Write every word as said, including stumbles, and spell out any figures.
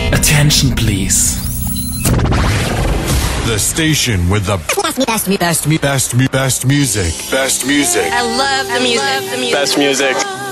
Attention, please. The station with the best, best, best, best, best music. Best music. I love the music. Best music.